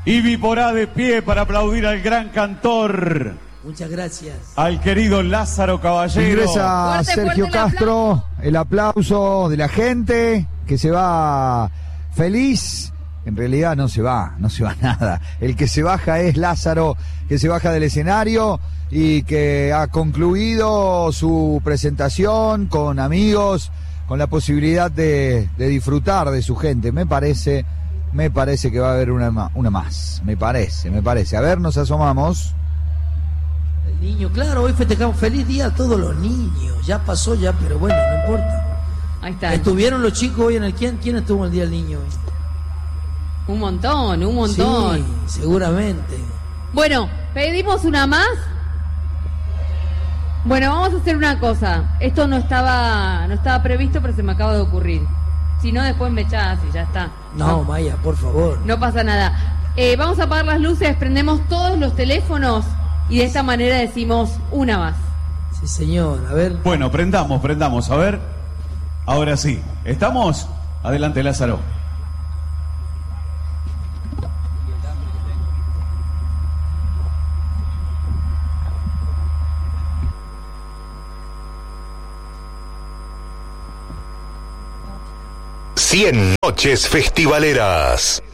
Y Viporá de pie para aplaudir al gran cantor. Muchas gracias. Al querido Lázaro Caballero. Ingresa Fuerte, Sergio fuerte Castro, el aplauso de la gente que se va feliz. En realidad no se va nada. El que se baja es Lázaro, que se baja del escenario y que ha concluido su presentación con amigos, con la posibilidad de disfrutar de su gente. Me parece que va a haber una más. Me parece. A ver, nos asomamos. El niño, claro, hoy festejamos feliz día a todos los niños. Ya pasó ya, pero bueno, no importa. Ahí está. ¿Estuvieron los chicos hoy en el quién estuvo el día del niño hoy? Un montón. Sí, seguramente. Bueno, ¿pedimos una más? Bueno, vamos a hacer una cosa. Esto no estaba previsto, pero se me acaba de ocurrir. Si no, después me echás y ya está. No, Maya, por favor. No pasa nada. Vamos a apagar las luces, prendemos todos los teléfonos y de esta manera decimos una más. Sí, señor, a ver. Bueno, prendamos, a ver. Ahora sí, ¿estamos? Adelante, Lázaro. Cien noches festivaleras.